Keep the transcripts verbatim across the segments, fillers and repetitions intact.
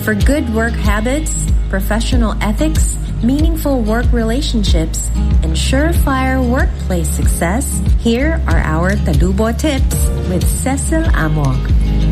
For good work habits, professional ethics, meaningful work relationships, and surefire workplace success, here are our Talubo tips with Cecil Amog.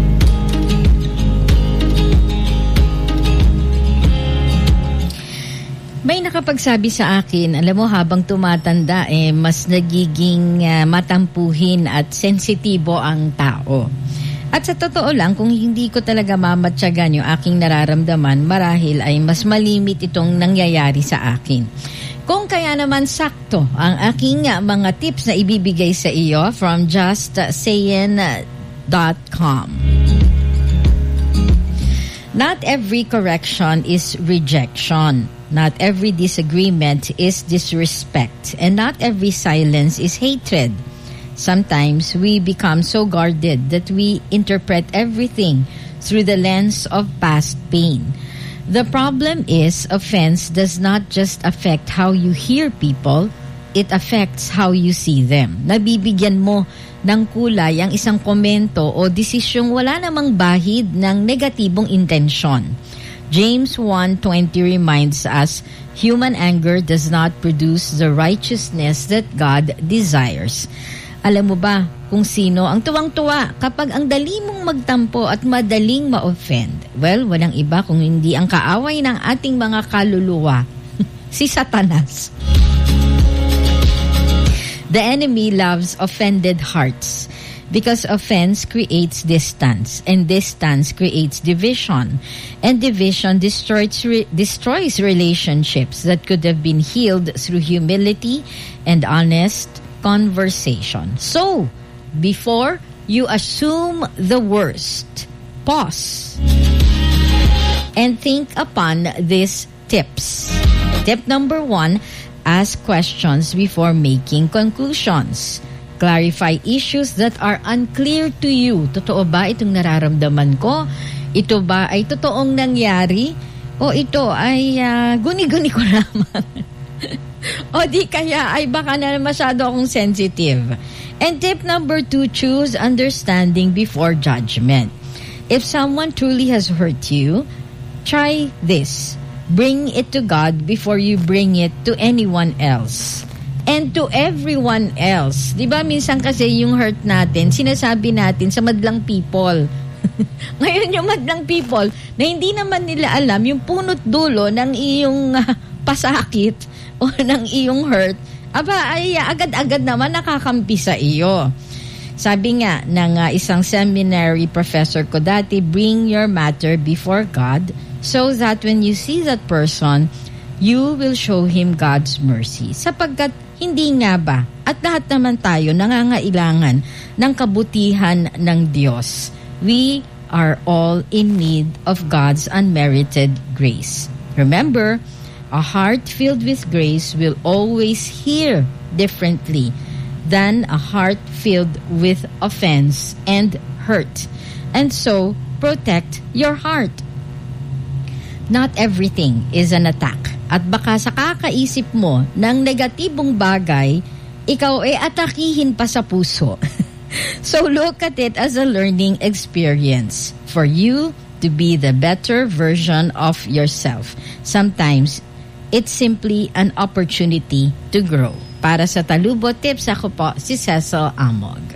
May nakapagsabi sa akin, alam mo habang tumatanda eh mas nagiging uh, matampuhin at sensitibo ang tao. At sa totoo lang, kung hindi ko talaga mamatyagan yung aking nararamdaman, marahil ay mas malimit itong nangyayari sa akin. Kung kaya naman sakto ang aking uh, mga tips na ibibigay sa iyo from just sayin dot com. Not every correction is rejection. Not every disagreement is disrespect. And not every silence is hatred. Sometimes we become so guarded that we interpret everything through the lens of past pain. The problem is offense does not just affect how you hear people, it affects how you see them. Nabibigyan mo ng kulay ang isang komento o desisyong wala namang bahid ng negatibong intensyon. James one twenty reminds us, human anger does not produce the righteousness that God desires. Alam mo ba kung sino ang tuwang-tuwa kapag ang dali mong magtampo at madaling ma-offend? Well, walang iba kung hindi ang kaaway ng ating mga kaluluwa, si Satanas. The enemy loves offended hearts because offense creates distance, and distance creates division, and division destroys, re- destroys relationships that could have been healed through humility and honest conversation. So, before you assume the worst, pause and think upon these tips. Tip number one, ask questions before making conclusions. Clarify issues that are unclear to you. Totoo ba itong nararamdaman ko? Ito ba ay totoong nangyari? O ito ay uh, guni-guni ko lamang? O di kaya ay baka na masyado akong sensitive. And tip number two, choose understanding before judgment. If someone truly has hurt you, try this. Bring it to God before you bring it to anyone else. And to everyone else. Diba minsan kasi yung hurt natin, sinasabi natin sa madlang people. Ngayon yung madlang people na hindi naman nila alam yung punot dulo ng iyong uh, pasakit o ng iyong hurt, aba ay agad-agad naman nakakampi sa iyo. Sabi nga ng uh, isang seminary professor ko dati, bring your matter before God so that when you see that person, you will show him God's mercy. Sapagkat hindi nga ba, at lahat naman tayo nangangailangan ng kabutihan ng Diyos. We are all in need of God's unmerited grace. Remember, a heart filled with grace will always hear differently than a heart filled with offense and hurt. And so, protect your heart. Not everything is an attack. At baka sa kakaisip mo ng negatibong bagay, ikaw ay atakihin pa sa puso. So look at it as a learning experience for you to be the better version of yourself. Sometimes, it's simply an opportunity to grow. Para sa Talubo Tips, ako po si Cecil Amog.